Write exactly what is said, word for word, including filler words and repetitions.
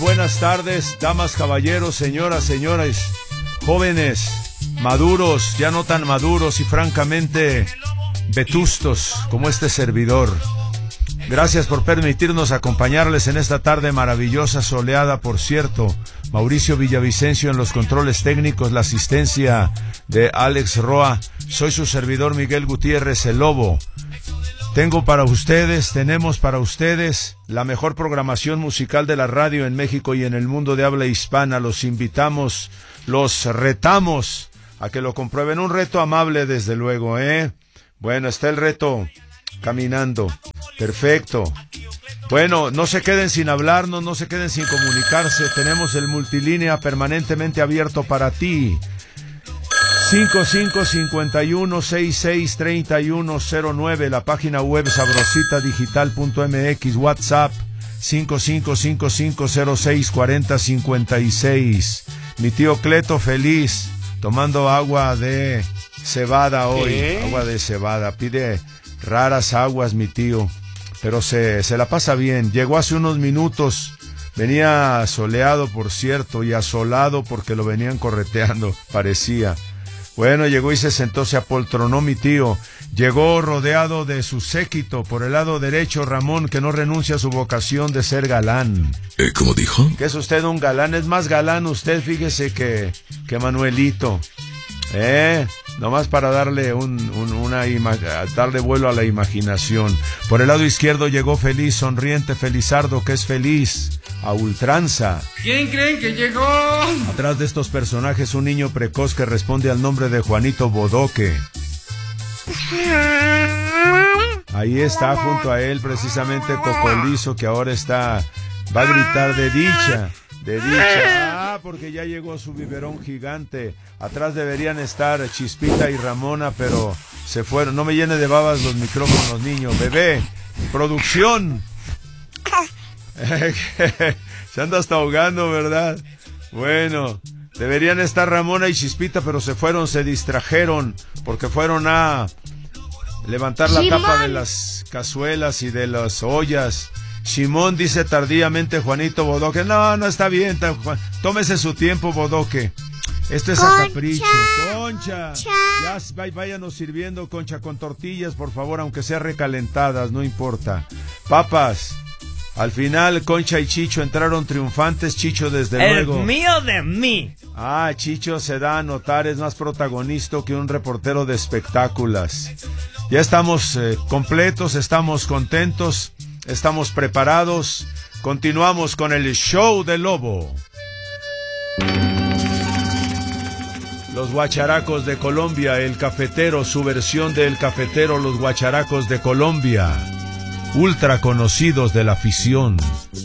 Buenas tardes, damas, caballeros, señoras, señores, jóvenes, maduros, ya no tan maduros y francamente vetustos como este servidor. Gracias por permitirnos acompañarles en esta tarde maravillosa, soleada, por cierto. Mauricio Villavicencio en los controles técnicos, la asistencia de Alex Roa. Soy su servidor Miguel Gutiérrez, el Lobo. Tengo para ustedes, tenemos para ustedes la mejor programación musical de la radio en México y en el mundo de habla hispana. Los invitamos, los retamos a que lo comprueben. Un reto amable, desde luego, ¿eh? Bueno, está el reto caminando. Perfecto. Bueno, no se queden sin hablarnos, no se queden sin comunicarse. Tenemos el multilínea permanentemente abierto para ti. cinco cinco cinco uno seis seis tres uno cero nueve, la página web sabrosita digital punto m x, WhatsApp cinco cinco cinco cinco cero seis cuatro cero cinco seis. Mi tío Cleto feliz, tomando agua de cebada hoy, ¿Qué? agua de cebada, pide raras aguas mi tío, pero se, se la pasa bien. Llegó hace unos minutos, venía soleado por cierto, y asolado porque lo venían correteando, parecía. Bueno, llegó y se sentó, se apoltronó mi tío. Llegó rodeado de su séquito. Por el lado derecho, Ramón, que no renuncia a su vocación de ser galán. Eh, ¿Cómo dijo? Que es usted un galán. Es más galán usted, fíjese, que, que Manuelito. Eh, nomás para darle un, un, una ima- darle vuelo a la imaginación. Por el lado izquierdo llegó feliz, sonriente Felizardo, que es feliz a ultranza. ¿Quién creen que llegó? Atrás de estos personajes, un niño precoz que responde al nombre de Juanito Bodoque. Ahí está junto a él precisamente Cocolizo, que ahora está, va a gritar de dicha, de dicha. Ah, porque ya llegó su biberón gigante. Atrás deberían estar Chispita y Ramona, pero se fueron. No me llene de babas los micrófonos, niño. Bebé, producción. Se anda hasta ahogando, ¿verdad? Bueno, deberían estar Ramona y Chispita, pero se fueron, se distrajeron, porque fueron a levantar la Simón. tapa de las cazuelas y de las ollas. Simón, dice tardíamente Juanito Bodoque. No, no está bien, tómese su tiempo, Bodoque. Esto es Concha, a capricho. Concha, Concha. Ya váyanos sirviendo, Concha, con tortillas, por favor, aunque sea recalentadas, no importa. Papas. Al final, Concha y Chicho entraron triunfantes. Chicho, desde el luego. El mío de mí. Ah, Chicho se da a notar, es más protagonista que un reportero de espectáculos. Ya estamos eh, completos, estamos contentos, estamos preparados. Continuamos con el show del Lobo. Los Guacharacos de Colombia, El Cafetero, su versión de El Cafetero, Los Guacharacos de Colombia. Ultra conocidos de la afición.